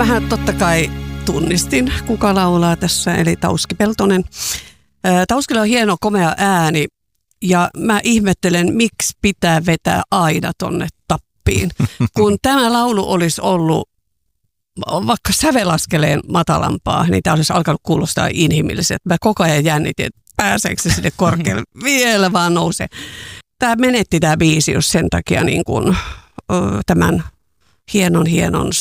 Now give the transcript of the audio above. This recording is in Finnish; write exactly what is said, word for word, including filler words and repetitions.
mähän totta kai tunnistin, kuka laulaa tässä, eli Tauski Peltonen. Tauskilla on hieno komea ääni ja mä ihmettelen, miksi pitää vetää aina tonne tappiin, kun tämä laulu olisi ollut vaikka sävelaskeleen matalampaa, niin tämä olisi alkanut kuulostaa inhimilliseltä. Mä koko ajan jännitin, että pääseekö se sinne korkealle, vielä vaan nousee. Tämä menetti tämä biisi just sen takia niin kuin, tämän hienon hienon